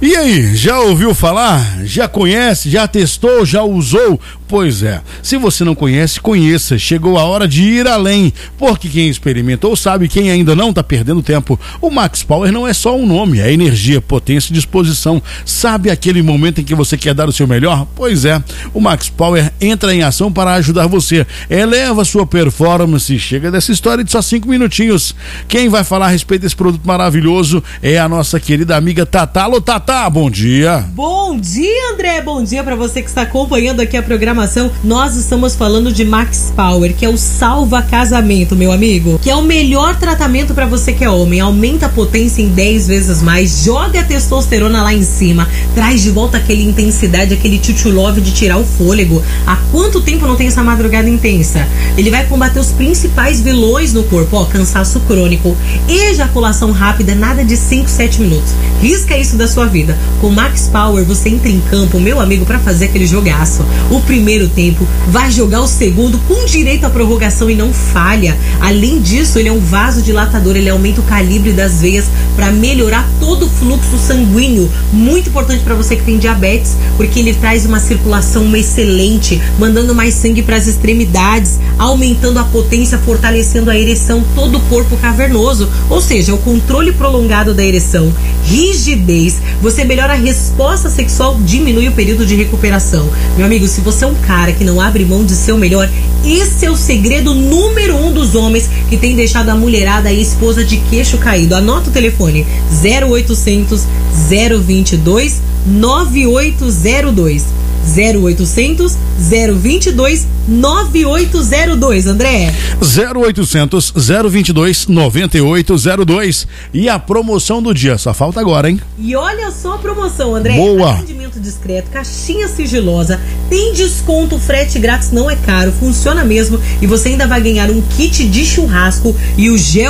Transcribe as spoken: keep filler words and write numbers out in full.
E aí, já ouviu falar? Já conhece? Já testou? Já usou? Pois é, se você não conhece, conheça. Chegou a hora de ir além, porque quem experimentou sabe, quem ainda não está perdendo tempo. O Max Power não é só um nome, é energia, potência e disposição. Sabe aquele momento em que você quer dar o seu melhor? Pois é, o Max Power entra em ação para ajudar você. Eleva sua performance. Chega dessa história de só cinco minutinhos. Quem vai falar a respeito desse produto maravilhoso é a nossa querida amiga Tatá. Alô, Tatá, bom dia. Bom dia, André. Bom dia para você que está acompanhando aqui a programação. Nós estamos falando de Max Power, que é o salva casamento, meu amigo, que é o melhor tratamento para você que é homem. Aumenta a potência em dez vezes mais, joga a testosterona lá em cima, traz de volta aquela intensidade, aquele tchutchulove de tirar o fôlego. Há quanto tempo não tem essa madrugada intensa? Ele vai combater os principais vilões no corpo, ó, cansaço crônico, ejaculação rápida, nada de cinco, sete minutos. Risca isso da sua vida. Com Max Power você entra em campo, meu amigo, para fazer aquele jogaço. O primeiro tempo, vai jogar o segundo com direito à prorrogação e não falha. Além disso, ele é um vasodilatador, ele aumenta o calibre das veias para melhorar todo o fluxo sanguíneo. Muito importante para você que tem diabetes, porque ele traz uma circulação excelente, mandando mais sangue para as extremidades, aumentando a potência, fortalecendo a ereção, todo o corpo cavernoso, ou seja, o controle prolongado da ereção, rigidez, você melhora a resposta sexual, diminui o período de recuperação. Meu amigo, se você é um cara que não abre mão de ser o melhor, esse é o segredo número um dos homens que tem deixado a mulherada e a esposa de queixo caído. Anota o telefone zero oitocentos, zero vinte e dois, nove oito zero dois. zero oitocentos, zero vinte e dois, nove oito zero dois, André. zero oitocentos, zero vinte e dois, nove oito zero dois. E a promoção do dia, só falta agora, hein? E olha só a promoção, André. Boa. Atendimento discreto, caixinha sigilosa, tem desconto, frete grátis, não é caro, funciona mesmo. E você ainda vai ganhar um kit de churrasco e o gel